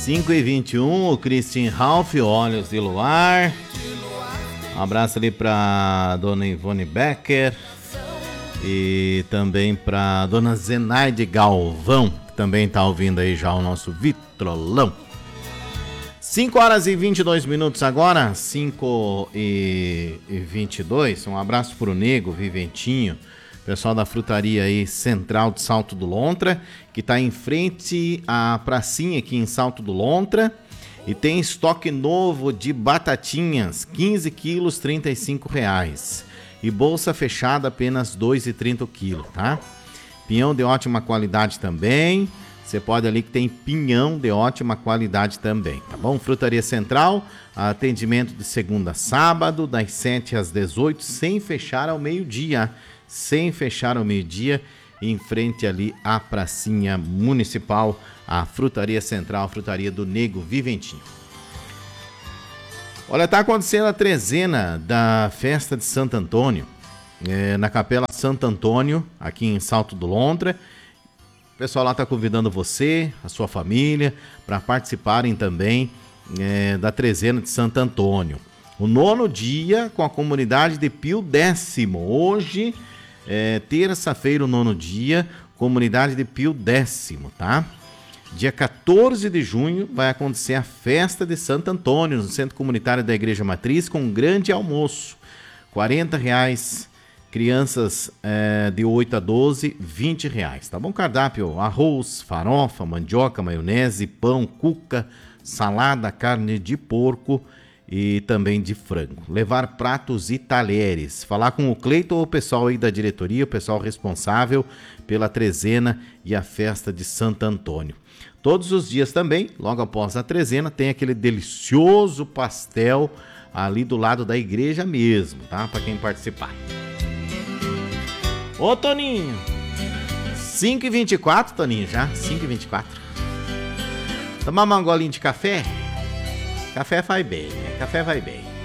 5h21, o Christian Ralph, Olhos de Luar. Um abraço ali pra dona Ivone Becker e também pra dona Zenaide Galvão, que também tá ouvindo aí já o nosso Vitrolão. 5h22 agora, 5h22. Um abraço pro Nego, Viventinho, pessoal da frutaria aí Central de Salto do Lontra, que tá em frente à pracinha aqui em Salto do Lontra. E tem estoque novo de batatinhas, 15 quilos, R$35. E bolsa fechada, apenas R$2,30 o quilo, tá? Pinhão de ótima qualidade também. Você pode ali que tem pinhão de ótima qualidade também, tá bom? Frutaria Central, atendimento de segunda a sábado, das 7 às 18, sem fechar ao meio-dia. Sem fechar ao meio-dia, em frente ali à pracinha municipal, a Frutaria Central, a frutaria do Nego Viventinho. Olha, tá acontecendo a trezena da festa de Santo Antônio, na Capela Santo Antônio, aqui em Salto do Lontra. O pessoal lá tá convidando você, a sua família, para participarem também da trezena de Santo Antônio. O 9º dia com a comunidade de Pio X. Hoje, terça-feira, o 9º dia, comunidade de Pio X, tá? Dia 14 de junho vai acontecer a festa de Santo Antônio no Centro Comunitário da Igreja Matriz com um grande almoço. R$40, crianças de 8 a 12, R$20, tá bom? Cardápio: arroz, farofa, mandioca, maionese, pão, cuca, salada, carne de porco e também de frango. Levar pratos e talheres. Falar com o Cleiton ou o pessoal aí da diretoria, o pessoal responsável pela trezena e a festa de Santo Antônio. Todos os dias também, logo após a trezena, tem aquele delicioso pastel ali do lado da igreja mesmo, tá? Para quem participar. Ô, Toninho! 5h24, Toninho, já? 5h24. Tomar uma golinha de café? Café faz bem, né? Café vai bem.